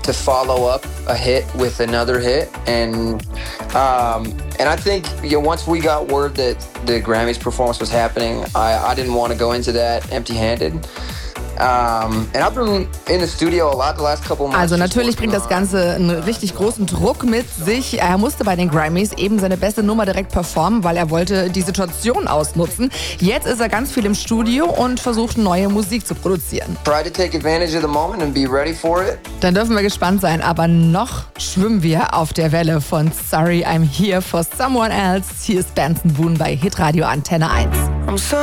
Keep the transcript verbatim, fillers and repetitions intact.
to follow up a hit with another hit, and um, and I think, you know, once we got word that the Grammys performance was happening, I, I didn't want to go into that empty-handed. Um, and I've been in the studio a lot the last couple months. Also natürlich bringt das Ganze einen richtig großen Druck mit sich. Er musste bei den Grammys eben seine beste Nummer direkt performen, weil er wollte die Situation ausnutzen. Jetzt ist er ganz viel im Studio und versucht, neue Musik zu produzieren. Try to take advantage of the moment and be ready for it. Dann dürfen wir gespannt sein, aber noch schwimmen wir auf der Welle von Sorry I'm Here for Someone Else. Hier ist Benson Boone bei Hitradio Antenne eins.